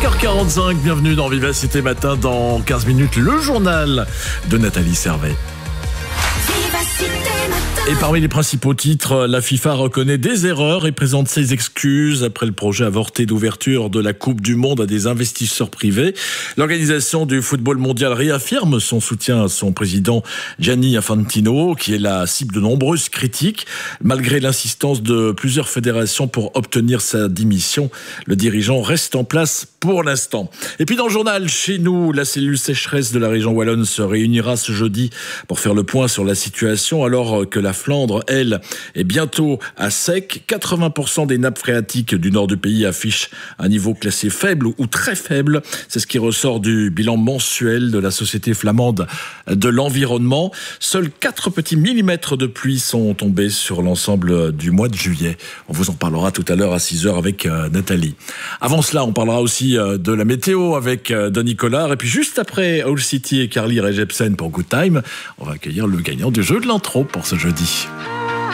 5h45, bienvenue dans Vivacité Matin. Dans 15 minutes, le journal de Nathalie Servet. Et parmi les principaux titres, la FIFA reconnaît des erreurs et présente ses excuses après le projet avorté d'ouverture de la Coupe du Monde à des investisseurs privés. L'organisation du football mondial réaffirme son soutien à son président Gianni Infantino, qui est la cible de nombreuses critiques. Malgré l'insistance de plusieurs fédérations pour obtenir sa démission, le dirigeant reste en place pour l'instant. Et puis dans le journal, chez nous, la cellule sécheresse de la région wallonne se réunira ce jeudi pour faire le point sur la situation, alors que la Flandre, elle, est bientôt à sec. 80% des nappes phréatiques du nord du pays affichent un niveau classé faible ou très faible. C'est ce qui ressort du bilan mensuel de la Société flamande de l'environnement. Seuls 4 petits millimètres de pluie sont tombés sur l'ensemble du mois de juillet. On vous en parlera tout à l'heure à 6h avec Nathalie. Avant cela, on parlera aussi de la météo avec Denis Collard. Et puis juste après Owl City et Carly Rae Jepsen pour Good Time, on va accueillir le gagnant du jeu de l'intro pour ce jeudi.